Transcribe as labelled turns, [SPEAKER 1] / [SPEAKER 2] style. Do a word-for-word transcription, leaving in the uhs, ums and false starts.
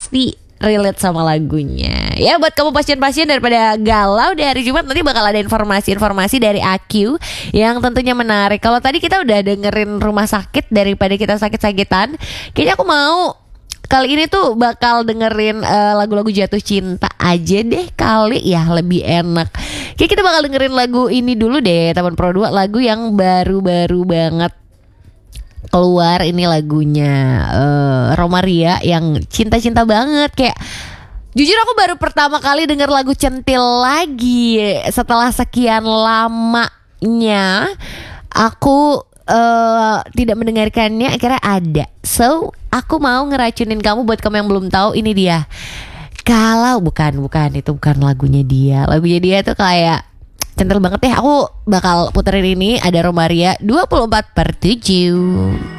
[SPEAKER 1] pasti relate sama lagunya. Ya buat kamu pasien-pasien daripada galau di hari Jumat, nanti bakal ada informasi-informasi dari A Q yang tentunya menarik. Kalau tadi kita udah dengerin rumah sakit daripada kita sakit-sakitan, kayaknya aku mau kali ini tuh bakal dengerin uh, lagu-lagu jatuh cinta aja deh kali ya, lebih enak. Kayak kita bakal dengerin lagu ini dulu deh, Taman Pro dua, lagu yang baru-baru banget keluar. Ini lagunya uh, Romaria yang cinta-cinta banget. Kayak jujur aku baru pertama kali denger lagu Centil lagi setelah sekian lamanya aku uh, tidak mendengarkannya, akhirnya ada. So aku mau ngeracunin kamu. Buat kamu yang belum tahu, ini dia. Kalau bukan bukan itu bukan lagunya dia. Lagunya dia tuh kayak centil banget ya. Aku bakal puterin ini, ada Romaria dua puluh empat per tujuh.